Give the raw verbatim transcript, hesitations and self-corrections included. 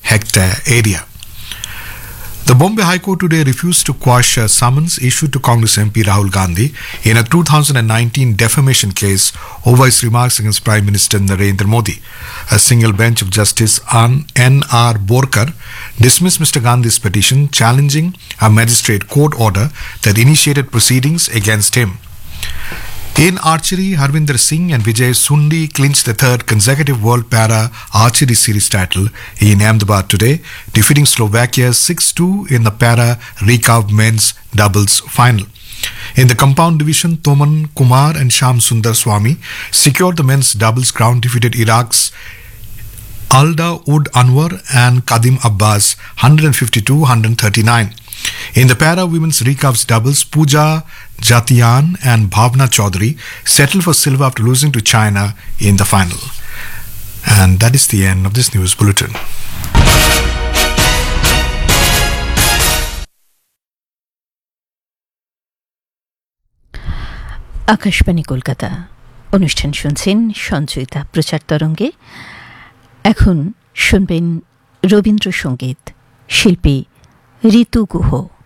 hectare area. The Bombay High Court today refused to quash a summons issued to Congress M P Rahul Gandhi in a two thousand nineteen defamation case over his remarks against Prime Minister Narendra Modi. A single bench of Justice N R Borkar dismissed Mister Gandhi's petition challenging a magistrate court order that initiated proceedings against him. In archery, Harvinder Singh and Vijay Sundi clinched the third consecutive World Para Archery Series title in Ahmedabad today, defeating Slovakia six two in the Para Recurve men's doubles final. In the compound division, Toman Kumar and Sham Sundar Swami secured the men's doubles crown, defeated Iraq's Alda Ud Anwar and Kadim Abbas one fifty-two to one thirty-nine. In the para women's recurves doubles, Pooja Jatian and Bhavna Chaudhary settled for silver after losing to China in the final. And that is the end of this news bulletin. Akashvani Kolkata অনুষ্ঠান শুনছেন সঞ্চয়িতা প্রচার তরঙ্গে। এখন শুনবেন রবীন্দ্রসঙ্গীত, শিল্পী ঋতু গুহ।